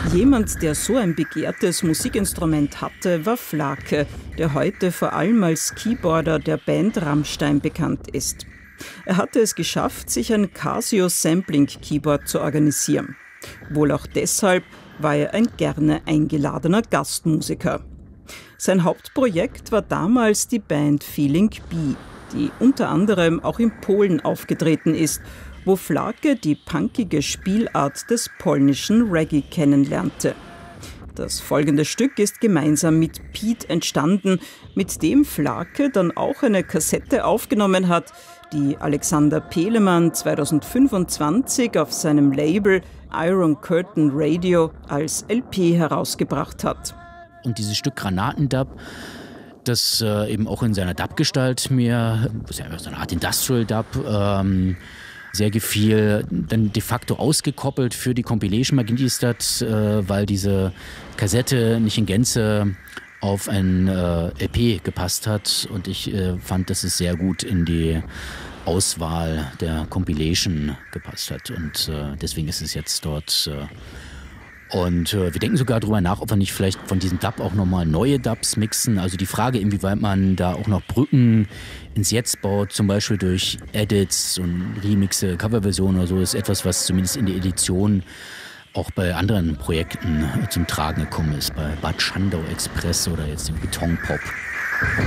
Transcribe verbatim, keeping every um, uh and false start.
Jemand, der so ein begehrtes Musikinstrument hatte, war Flake, der heute vor allem als Keyboarder der Band Rammstein bekannt ist. Er hatte es geschafft, sich ein Casio Sampling Keyboard zu organisieren. Wohl auch deshalb war er ein gerne eingeladener Gastmusiker. Sein Hauptprojekt war damals die Band Feeling B, die unter anderem auch in Polen aufgetreten ist, wo Flake die punkige Spielart des polnischen Reggae kennenlernte. Das folgende Stück ist gemeinsam mit Pete entstanden, mit dem Flake dann auch eine Kassette aufgenommen hat, die Alexander Pelemann zweitausendfünfundzwanzig auf seinem Label Iron Curtain Radio als L P herausgebracht hat. Und dieses Stück Granatendub, das äh, eben auch in seiner Dub-Gestalt mir, das ist ja so eine Art Industrial-Dub, ähm, sehr gefiel, dann de facto ausgekoppelt für die Compilation Magisterstadt, äh, weil diese Kassette nicht in Gänze auf ein äh, L P gepasst hat und ich äh, fand, dass es sehr gut in die Auswahl der Compilation gepasst hat und äh, deswegen ist es jetzt dort äh, und äh, wir denken sogar darüber nach, ob wir nicht vielleicht von diesem Dub auch nochmal neue Dubs mixen. Also die Frage, inwieweit man da auch noch Brücken ins Jetzt baut, zum Beispiel durch Edits und Remixe, Coverversionen oder so, ist etwas, was zumindest in der Edition auch bei anderen Projekten zum Tragen gekommen ist. Bei Bad Schandau Express oder jetzt dem Betonpop.